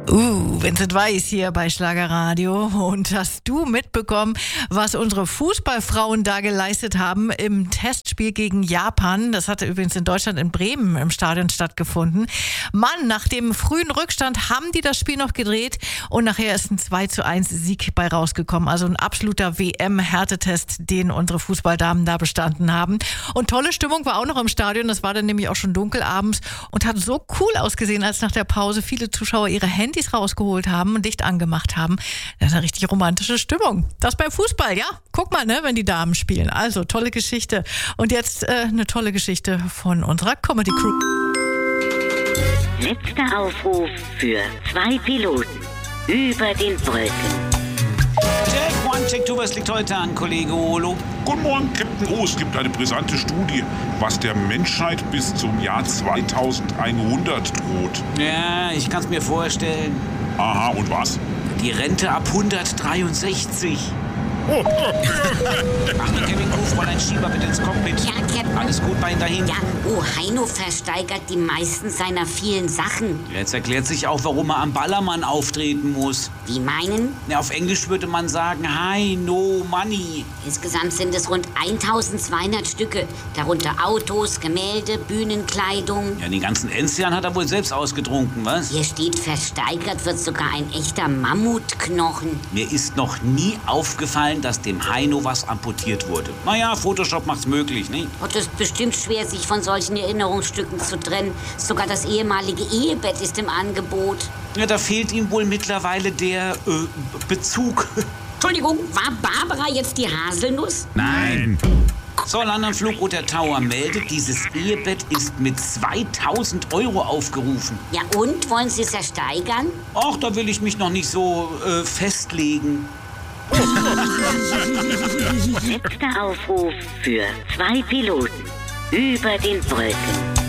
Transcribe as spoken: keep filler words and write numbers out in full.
Uh, Vincent Weiss hier bei Schlagerradio. Und hast du mitbekommen, was unsere Fußballfrauen da geleistet haben im Testspiel gegen Japan? Das hatte übrigens in Deutschland in Bremen im Stadion stattgefunden. Mann, nach dem frühen Rückstand haben die das Spiel noch gedreht und nachher ist ein zwei zu eins Sieg bei rausgekommen. Also ein absoluter W M-Härtetest, den unsere Fußballdamen da bestanden haben. Und tolle Stimmung war auch noch im Stadion. Das war dann nämlich auch schon dunkel abends und hat so cool ausgesehen, als nach der Pause viele Zuschauer ihre Handys rausgeholt haben und Licht angemacht haben. Das ist eine richtig romantische Stimmung. Das beim Fußball, ja? Guck mal, ne, wenn die Damen spielen. Also, tolle Geschichte. Und jetzt äh, eine tolle Geschichte von unserer Comedy Crew. Letzter Aufruf für zwei Piloten über den Brücken. Check one, check two, was liegt heute an, Kollege Olo? Guten Morgen, Captain O. Es gibt eine brisante Studie, was der Menschheit bis zum Jahr zweitausendeinhundert droht. Ja, ich kann's mir vorstellen. Aha, und was? Die Rente ab hundertdreiundsechzig. Achtung, Kevin Kuhfräulein, Schieber bitte ins Cockpit. Ja, Captain. Alles gut bei Ihnen dahin? Ja, oh, Heino versteigert die meisten seiner vielen Sachen. Jetzt erklärt sich auch, warum er am Ballermann auftreten muss. Wie meinen? Ja, auf Englisch würde man sagen, hi, no money. Insgesamt sind es rund eintausendzweihundert Stücke. Darunter Autos, Gemälde, Bühnenkleidung. Ja, den ganzen Enzian hat er wohl selbst ausgetrunken, was? Hier steht, versteigert wird sogar ein echter Mammutknochen. Mir ist noch nie aufgefallen, dass dem Heino was amputiert wurde. Naja, Photoshop macht's möglich, nicht? Und es ist bestimmt schwer, sich von solchen Erinnerungsstücken zu trennen. Sogar das ehemalige Ehebett ist im Angebot. Ja, da fehlt ihm wohl mittlerweile der äh, Bezug. Entschuldigung, war Barbara jetzt die Haselnuss? Nein. So, London Flugroute Tower meldet, dieses Ehebett ist mit zweitausend Euro aufgerufen. Ja und? Wollen Sie es ersteigern? Ach, da will ich mich noch nicht so äh, festlegen. Letzter Aufruf für zwei Piloten über den Brücken.